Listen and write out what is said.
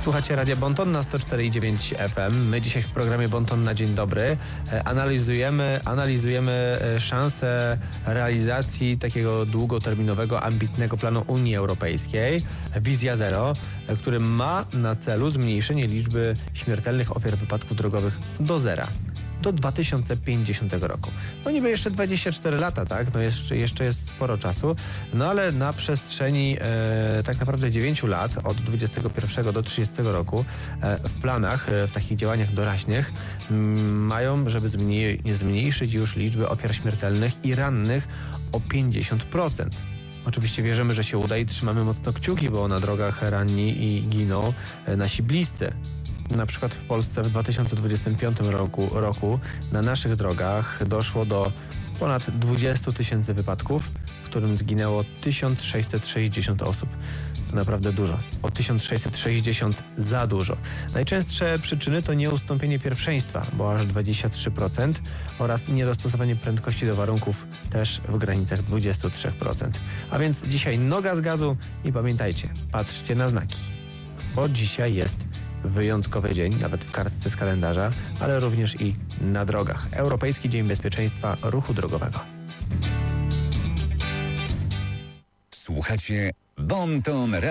Słuchacie Radia Bonton na 104,9 FM. My dzisiaj w programie Bonton na dzień dobry analizujemy szanse realizacji takiego długoterminowego, ambitnego planu Unii Europejskiej, Wizja Zero, który ma na celu zmniejszenie liczby śmiertelnych ofiar wypadków drogowych do zera. Do 2050 roku. No niby jeszcze 24 lata, tak? No jeszcze jest sporo czasu, no ale na przestrzeni tak naprawdę 9 lat, od 21 do 30 roku, w planach, w takich działaniach doraźnych mają, żeby zmniejszyć już liczbę ofiar śmiertelnych i rannych o 50%. Oczywiście wierzymy, że się uda i trzymamy mocno kciuki, bo na drogach ranni i giną nasi bliscy. Na przykład w Polsce w 2025 roku na naszych drogach doszło do ponad 20 tysięcy wypadków, w którym zginęło 1660 osób. To naprawdę dużo. O 1660 za dużo. Najczęstsze przyczyny to nieustąpienie pierwszeństwa, bo aż 23%, oraz niedostosowanie prędkości do warunków też w granicach 23%. A więc dzisiaj noga z gazu i pamiętajcie, patrzcie na znaki, bo dzisiaj jest wyjątkowy dzień, nawet w kartce z kalendarza, ale również i na drogach. Europejski Dzień Bezpieczeństwa Ruchu Drogowego. Słuchacie Bonton